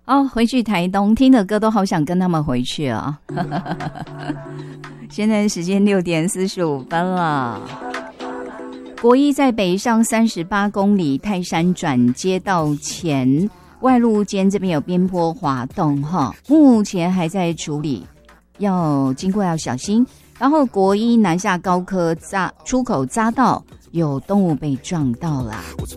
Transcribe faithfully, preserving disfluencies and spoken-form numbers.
哦，回去台东听的歌都好想跟他们回去啊、哦！现在时间六点四十五分了。国一在北上三十八公里泰山转接道前外路间这边有边坡滑动哈，目前还在处理，要经过要小心。然后国一南下高科匝出口匝道有动物被撞到啦。